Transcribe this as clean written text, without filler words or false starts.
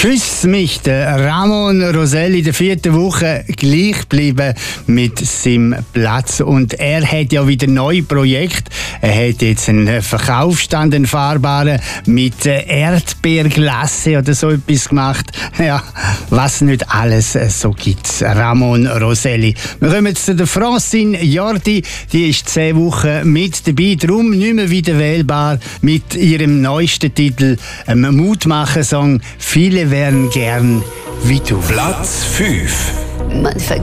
Küss mich, der Ramon Rosell in der 4. Woche gleich geblieben mit seinem Platz. Und er hat ja wieder neue Projekte. Er hat jetzt einen Verkaufsstand, einen fahrbaren, mit Erdbeerglasse oder so etwas gemacht. Ja, was nicht alles so gibt. Ramon Rosell. Wir kommen jetzt zu der Francine Jordi. Die ist 10 Wochen mit dabei, darum nicht mehr wieder wählbar mit ihrem neuesten Titel, einem Mutmacher-Song «Viele wären gern wie du». Platz 5.